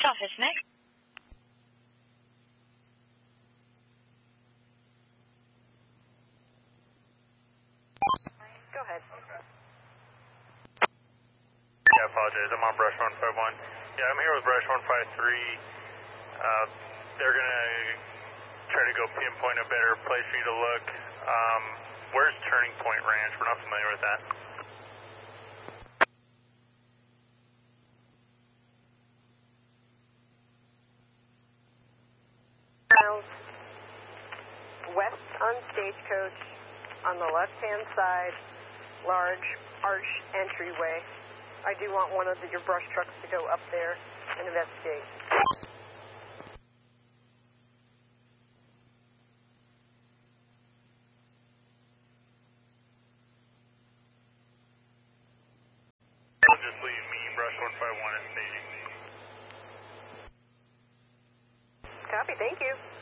office next. Go ahead. Yeah, I apologize. I'm on Brush 151. Yeah, I'm here with Brush 153. They're going to try to go pinpoint a better place for you to look. Where's Turning Point Ranch? We're not familiar with that. West on Stagecoach, on the left-hand side, large arch entryway. I do want one of your brush trucks to go up there and investigate. I'll just leave me, Brush 151 and staging. Copy, thank you.